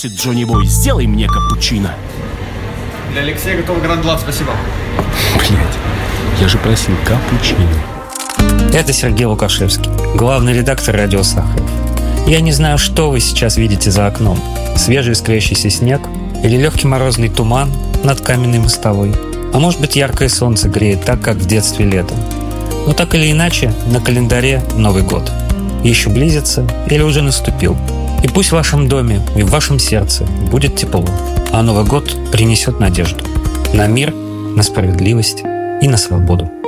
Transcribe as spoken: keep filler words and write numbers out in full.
Джонни Бой, сделай мне капучино. Для Алексея готов гранд-лад, спасибо. Блять, я же просил капучино. Это Сергей Лукашевский, главный редактор «Радио Сахаров». Я не знаю, что вы сейчас видите за окном. Свежий искрящийся снег или легкий морозный туман над каменной мостовой. А может быть, яркое солнце греет так, как в детстве летом. Но так или иначе, на календаре Новый год. Еще близится или уже наступил. И пусть в вашем доме и в вашем сердце будет тепло, а Новый год принесет надежду на мир, на справедливость и на свободу.